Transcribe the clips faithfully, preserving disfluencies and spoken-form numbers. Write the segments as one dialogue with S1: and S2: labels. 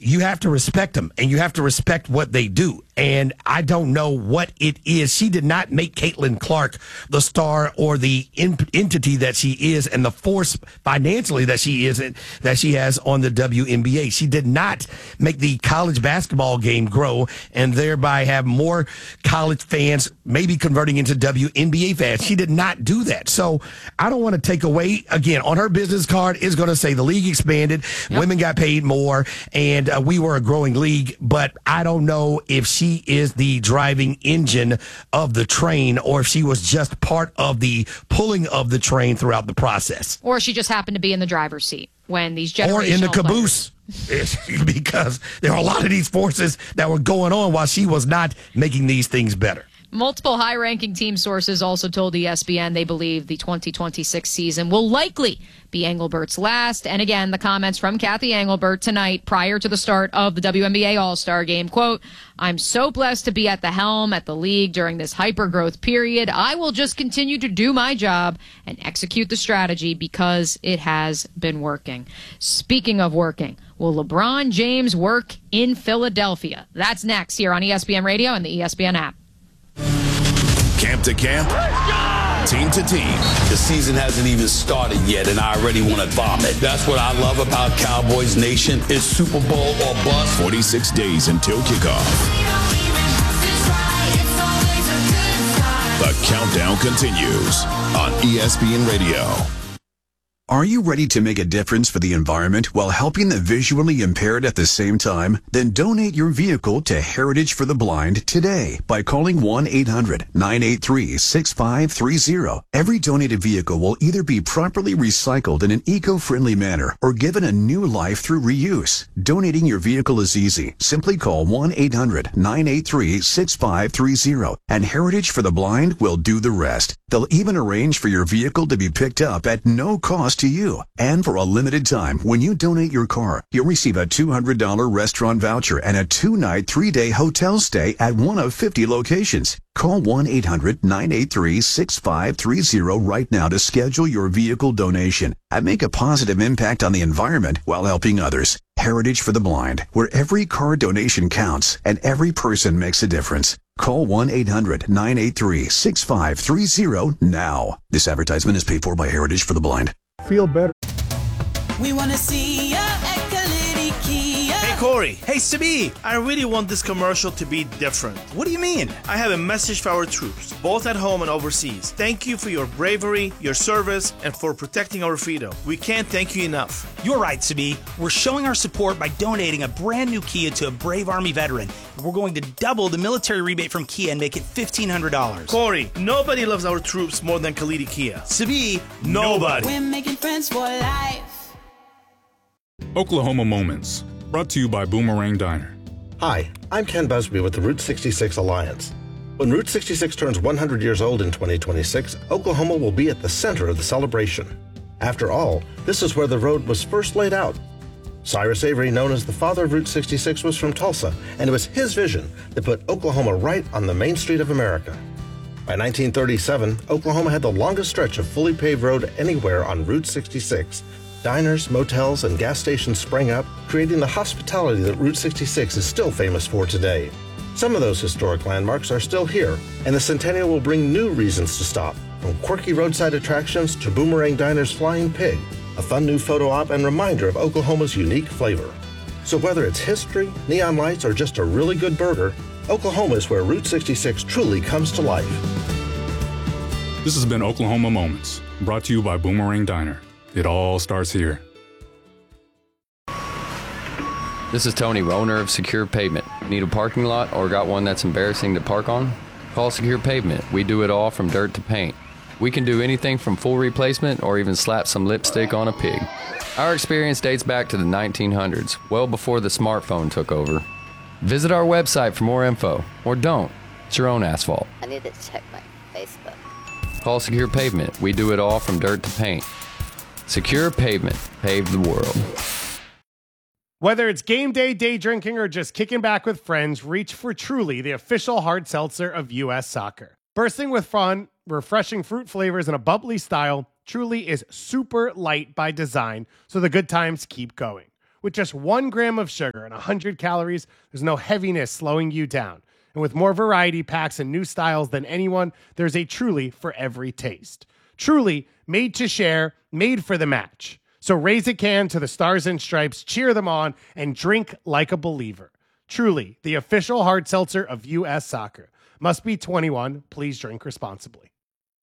S1: you have to respect them, and you have to respect what they do. And I don't know what it is. She did not make Caitlin Clark the star or the in- entity that she is and the force financially that she is that she has on the W N B A. She did not make the college basketball game grow and thereby have more college fans maybe converting into W N B A fans. She did not do that. So I don't want to take away, again, on her business card is going to say the league expanded, yep. women got paid more, and uh, we were a growing league. But I don't know if she is the driving engine of the train or if she was just part of the pulling of the train throughout the process.
S2: Or she just happened to be in the driver's seat when these generational
S1: Or in the
S2: players-
S1: caboose. Because there are a lot of these forces that were going on while she was not making these things better.
S2: Multiple high-ranking team sources also told E S P N they believe the twenty twenty-six season will likely be Engelbert's last. And again, the comments from Kathy Engelbert tonight prior to the start of the W N B A All-Star Game, quote, "I'm so blessed to be at the helm at the league during this hyper-growth period. I will just continue to do my job and execute the strategy because it has been working." Speaking of working, will LeBron James work in Philadelphia? That's next here on E S P N Radio and the E S P N app.
S3: Camp to camp, team to team.
S4: The season hasn't even started yet, and I already want to vomit. That's what I love about Cowboys Nation is Super Bowl or bust.
S3: forty-six days until kickoff. The countdown continues on E S P N Radio.
S5: Are you ready to make a difference for the environment while helping the visually impaired at the same time? Then donate your vehicle to Heritage for the Blind today by calling one eight hundred nine eight three six five three zero. Every donated vehicle will either be properly recycled in an eco-friendly manner or given a new life through reuse. Donating your vehicle is easy. Simply call one eight hundred nine eight three six five three zero and Heritage for the Blind will do the rest. They'll even arrange for your vehicle to be picked up at no cost to you. And for a limited time, when you donate your car, you'll receive a two hundred dollars restaurant voucher and a two-night, three-day hotel stay at one of fifty locations. Call one eight hundred nine eight three six five three zero right now to schedule your vehicle donation and make a positive impact on the environment while helping others. Heritage for the Blind, where every car donation counts and every person makes a difference. Call one eight hundred nine eight three six five three zero now. This advertisement is paid for by Heritage for the Blind.
S6: Feel better.
S7: We want to see ya at Kalidi Kia.
S8: Hey, Corey. Hey, Sabi. I really want this commercial to be different.
S9: What do you mean?
S8: I have a message for our troops, both at home and overseas. Thank you for your bravery, your service, and for protecting our freedom. We can't thank you enough.
S9: You're right, Sabi. We're showing our support by donating a brand new Kia to a brave Army veteran. We're going to double the military rebate from Kia and make it fifteen hundred dollars.
S8: Corey, nobody loves our troops more than Kalidi Kia.
S9: Sabi,
S8: nobody.
S7: We're making friends for life.
S10: Oklahoma Moments, brought to you by Boomerang Diner.
S11: Hi, I'm Ken Busby with the Route sixty-six Alliance. When Route sixty-six turns one hundred years old in twenty twenty-six, Oklahoma will be at the center of the celebration. After all, this is where the road was first laid out. Cyrus Avery, known as the father of Route sixty-six, was from Tulsa, and it was his vision that put Oklahoma right on the main street of America. By nineteen thirty-seven, Oklahoma had the longest stretch of fully paved road anywhere on Route sixty-six. Diners, motels, and gas stations sprang up, creating the hospitality that Route sixty-six is still famous for today. Some of those historic landmarks are still here, and the Centennial will bring new reasons to stop, from quirky roadside attractions to Boomerang Diner's Flying Pig, a fun new photo op and reminder of Oklahoma's unique flavor. So whether it's history, neon lights, or just a really good burger, Oklahoma is where Route sixty-six truly comes to life.
S10: This has been Oklahoma Moments, brought to you by Boomerang Diner. It all starts here.
S12: This is Tony, owner of Secure Pavement. Need a parking lot or got one that's embarrassing to park on? Call Secure Pavement. We do it all from dirt to paint. We can do anything from full replacement or even slap some lipstick on a pig. Our experience dates back to the nineteen hundreds, well before the smartphone took over. Visit our website for more info, or don't. It's your own asphalt.
S13: I need to check my Facebook.
S12: Call Secure Pavement. We do it all from dirt to paint. Secure Pavement. Pave the world.
S14: Whether it's game day, day drinking, or just kicking back with friends, reach for Truly, the official hard seltzer of U S Soccer. Bursting with fun, refreshing fruit flavors, and a bubbly style, Truly is super light by design, so the good times keep going. With just one gram of sugar and one hundred calories, there's no heaviness slowing you down. And with more variety packs and new styles than anyone, there's a Truly for every taste. Truly, made to share, made for the match. So raise a can to the Stars and Stripes, cheer them on, and drink like a believer. Truly, the official hard seltzer of U S Soccer. Must be twenty-one. Please drink responsibly.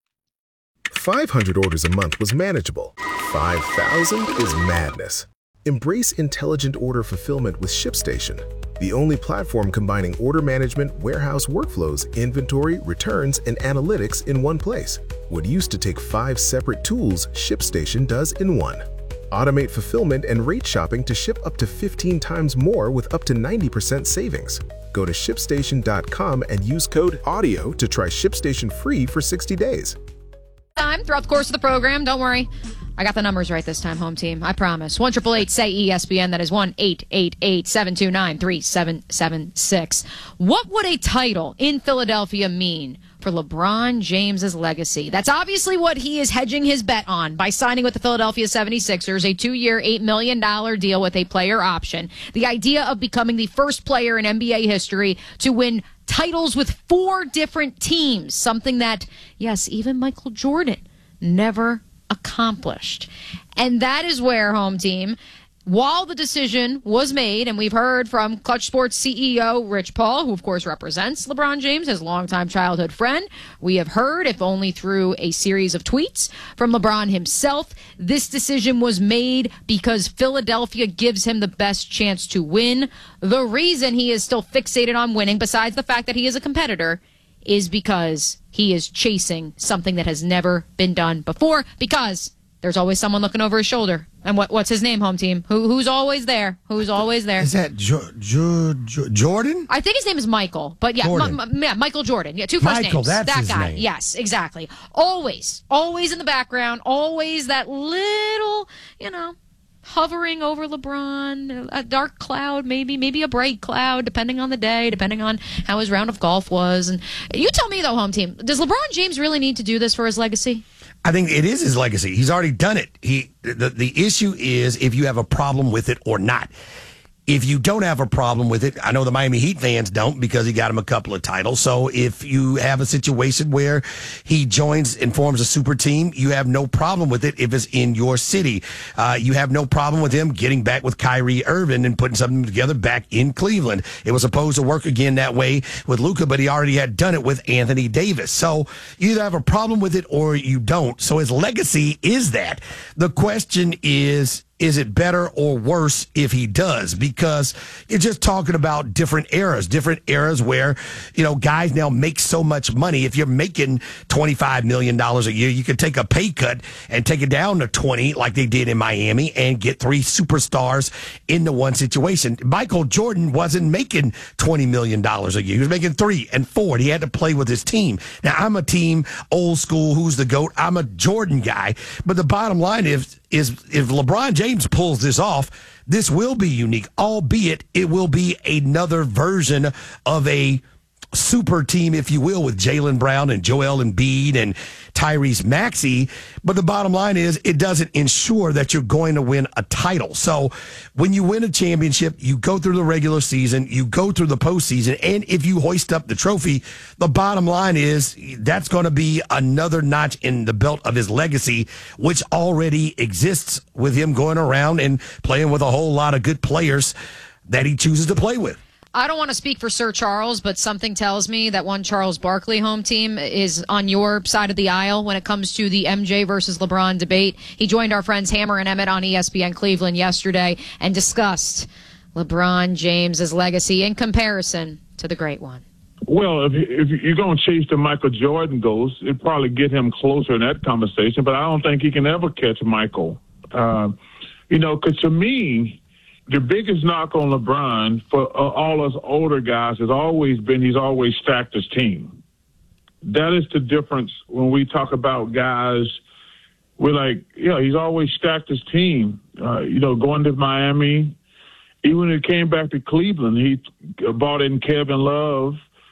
S6: five hundred orders a month was manageable. five thousand is madness. Embrace intelligent order fulfillment with ShipStation, the only platform combining order management, warehouse workflows, inventory, returns, and analytics in one place. What used to take five separate tools, ShipStation does in one. Automate fulfillment and rate shopping to ship up to fifteen times more with up to ninety percent savings. Go to ship station dot com and use code AUDIO to try ShipStation free for sixty days.
S2: Time throughout the course of the program. Don't worry. I got the numbers right this time, home team. I promise. one eight eight eight say E S P N. That is one eight eight eight seven two nine three seven seven six. What would a title in Philadelphia mean for LeBron James's legacy? That's obviously what he is hedging his bet on by signing with the Philadelphia seventy-sixers, a two-year, eight million dollars deal with a player option. The idea of becoming the first player in N B A history to win titles with four different teams, something that, yes, even Michael Jordan never accomplished. And that is where, home team, while the decision was made, and we've heard from Clutch Sports C E O Rich Paul, who of course represents LeBron James, his longtime childhood friend, we have heard, if only through a series of tweets from LeBron himself, this decision was made because Philadelphia gives him the best chance to win. The reason he is still fixated on winning, besides the fact that he is a competitor, is because he is chasing something that has never been done before, because there's always someone looking over his shoulder. And what what's his name, home team? Who Who's always there? Who's always there?
S1: Is that jo- jo- jo- Jordan?
S2: I think his name is Michael. But yeah, Ma- Ma- yeah Michael Jordan. Yeah, two first
S1: Michael,
S2: names.
S1: that's
S2: that
S1: his
S2: guy.
S1: name.
S2: Yes, exactly. Always, always in the background, always that little, you know, hovering over LeBron, a dark cloud, maybe, maybe a bright cloud, depending on the day, depending on how his round of golf was. And you tell me, though, home team, does LeBron James really need to do this for his legacy?
S1: I think it is his legacy. He's already done it. He the, the issue is if you have a problem with it or not. If you don't have a problem with it, I know the Miami Heat fans don't because he got him a couple of titles. So if you have a situation where he joins and forms a super team, you have no problem with it if it's in your city. Uh, you have no problem with him getting back with Kyrie Irving and putting something together back in Cleveland. It was supposed to work again that way with Luka, but he already had done it with Anthony Davis. So you either have a problem with it or you don't. So his legacy is that. The question is, is it better or worse if he does? Because you're just talking about different eras, different eras where, you know, guys now make so much money. If you're making twenty-five million dollars a year, you could take a pay cut and take it down to twenty like they did in Miami and get three superstars into one situation. Michael Jordan wasn't making twenty million dollars a year. He was making three and four. And he had to play with his team. Now, I'm a team old school, who's the GOAT. I'm a Jordan guy. But the bottom line is, is if LeBron James pulls this off, this will be unique, albeit it will be another version of a super team, if you will, with Jaylen Brown and Joel Embiid and Tyrese Maxey. But the bottom line is it doesn't ensure that you're going to win a title. So when you win a championship, you go through the regular season, you go through the postseason, and if you hoist up the trophy, the bottom line is that's going to be another notch in the belt of his legacy, which already exists with him going around and playing with a whole lot of good players that he chooses to play with.
S2: I don't want to speak for Sir Charles, but something tells me that one Charles Barkley home team is on your side of the aisle when it comes to the M J versus LeBron debate. He joined our friends Hammer and Emmett on E S P N Cleveland yesterday and discussed LeBron James's legacy in comparison to the great one.
S15: Well, if, if you're going to chase the Michael Jordan ghost, it'd probably get him closer in that conversation, but I don't think he can ever catch Michael. Uh, you know, because to me, the biggest knock on LeBron for uh, all us older guys has always been he's always stacked his team. That is the difference when we talk about guys. We're like, yeah, he's always stacked his team. Uh, you know, going to Miami, even when he came back to Cleveland, he brought in Kevin Love.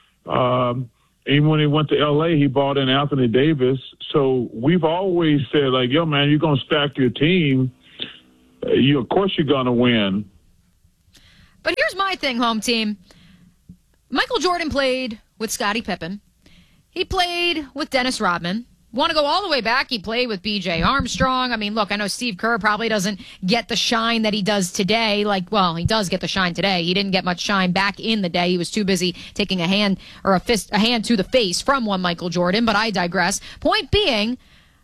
S15: Um, even when he went to L A, he brought in Anthony Davis. So we've always said, like, yo, man, you're going to stack your team. You, of course, you're going to win.
S2: here's my thing, home team. Michael Jordan played with Scottie Pippen. He played with Dennis Rodman. Want to go all the way back? He played with B J Armstrong. I mean, look, I know Steve Kerr probably doesn't get the shine that he does today. Like, well, he does get the shine today. He didn't get much shine back in the day. He was too busy taking a hand or a fist, a hand to the face from one Michael Jordan, but I digress. Point being,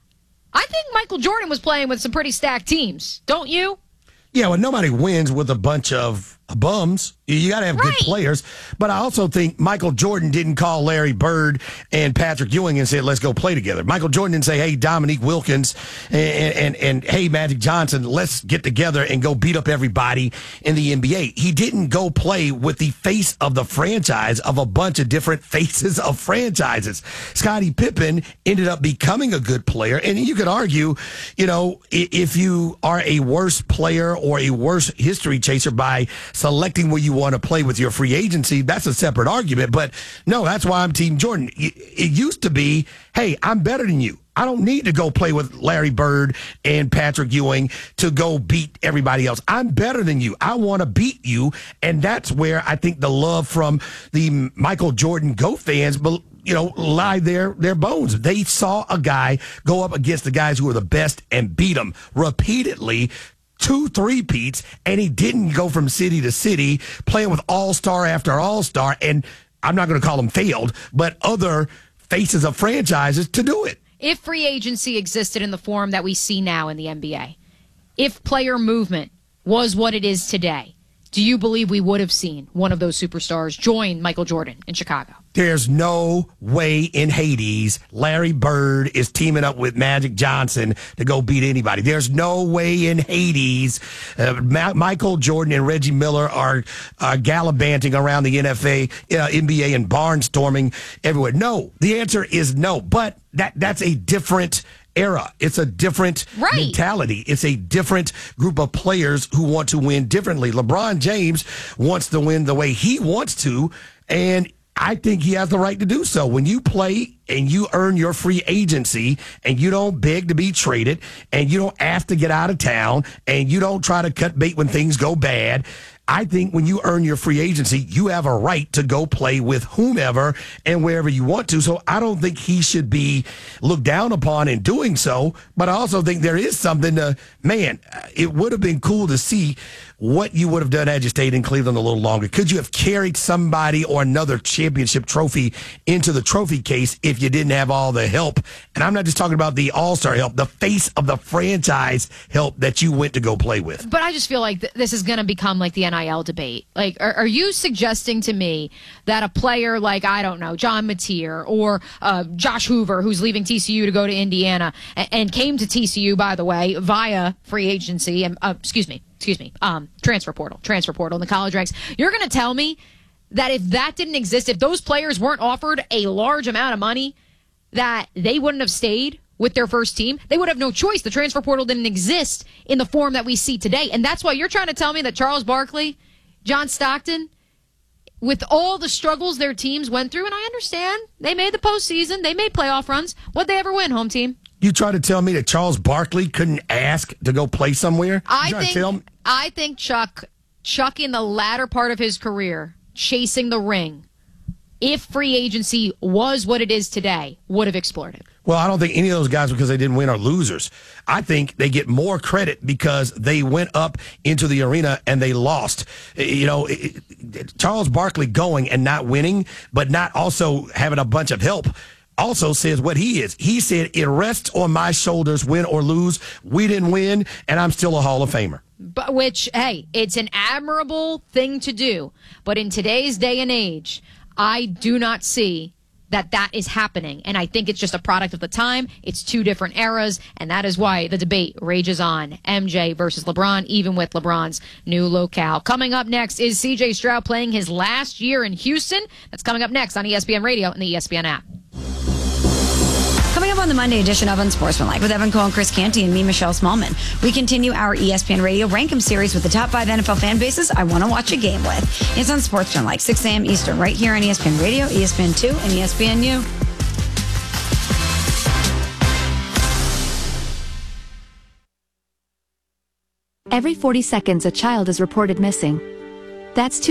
S2: I think Michael Jordan was playing with some pretty stacked teams. Don't you?
S1: Yeah, well, nobody wins with a bunch of bums. You got to have right. good players. But I also think Michael Jordan didn't call Larry Bird and Patrick Ewing and say, let's go play together. Michael Jordan didn't say, hey, Dominique Wilkins and, and, and hey, Magic Johnson, let's get together and go beat up everybody in the N B A. He didn't go play with the face of the franchise of a bunch of different faces of franchises. Scottie Pippen ended up becoming a good player. And you could argue, you know, if you are a worse player or a worse history chaser by selecting where you want to play with your free agency, that's a separate argument. But no, that's why I'm Team Jordan. It used to be, hey, I'm better than you. I don't need to go play with Larry Bird and Patrick Ewing to go beat everybody else. I'm better than you. I want to beat you. And that's where I think the love from the Michael Jordan GOAT fans, you know, lie their, their bones. They saw a guy go up against the guys who were the best and beat them repeatedly. Two three-peats, and he didn't go from city to city playing with all-star after all-star, and I'm not going to call them failed, but other faces of franchises to do it.
S2: If free agency existed in the form that we see now in the N B A, if player movement was what it is today, do you believe we would have seen one of those superstars join Michael Jordan in Chicago?
S1: There's no way in Hades Larry Bird is teaming up with Magic Johnson to go beat anybody. There's no way in Hades uh, Ma- Michael Jordan and Reggie Miller are uh, gallivanting around the N F A, uh, N B A and barnstorming everywhere. No, the answer is no. But that that's a different era. It's a different right. mentality. It's a different group of players who want to win differently. LeBron James wants to win the way he wants to, and I think he has the right to do so. When you play and you earn your free agency and you don't beg to be traded and you don't ask to get out of town and you don't try to cut bait when things go bad, I think when you earn your free agency, you have a right to go play with whomever and wherever you want to. So I don't think he should be looked down upon in doing so. But I also think there is something to, man, it would have been cool to see what you would have done had you stayed in Cleveland a little longer. Could you have carried somebody or another championship trophy into the trophy case if you didn't have all the help? And I'm not just talking about the all-star help, the face of the franchise help that you went to go play with.
S2: But I just feel like th- this is going to become like the N I L debate. Like, are, are you suggesting to me that a player like, I don't know, John Mateer or uh, Josh Hoover, who's leaving T C U to go to Indiana and, and came to T C U, by the way, via free agency, and uh, excuse me, excuse me, um, transfer portal, transfer portal in the college ranks. You're going to tell me that if that didn't exist, if those players weren't offered a large amount of money, that they wouldn't have stayed with their first team? They would have no choice. The transfer portal didn't exist in the form that we see today. And that's why you're trying to tell me that Charles Barkley, John Stockton, with all the struggles their teams went through, and I understand, they made the postseason, they made playoff runs. What'd they ever win, home team?
S1: You try to tell me that Charles Barkley couldn't ask to go play somewhere?
S2: I think, I think Chuck, Chuck in the latter part of his career, chasing the ring, if free agency was what it is today, would have explored it.
S1: Well, I don't think any of those guys, because they didn't win, are losers. I think they get more credit because they went up into the arena and they lost. You know, it, it, Charles Barkley going and not winning, but not also having a bunch of help, also says what he is. He said, it rests on my shoulders, win or lose. We didn't win, and I'm still a Hall of Famer.
S2: But which, hey, it's an admirable thing to do. But in today's day and age, I do not see that that is happening. And I think it's just a product of the time. It's two different eras, and that is why the debate rages on. M J versus LeBron, even with LeBron's new locale. Coming up next is C J Stroud playing his last year in Houston. That's coming up next on E S P N Radio and the E S P N app.
S16: Coming up on the Monday edition of Unsportsmanlike with Evan Cohen, Chris Canty, and me, Michelle Smallman, we continue our E S P N Radio Rankem series with the top five N F L fan bases I want to watch a game with. It's Unsportsmanlike, six a.m. Eastern, right here on E S P N Radio, E S P N two, and E S P N U.
S17: Every forty seconds, a child is reported missing. That's two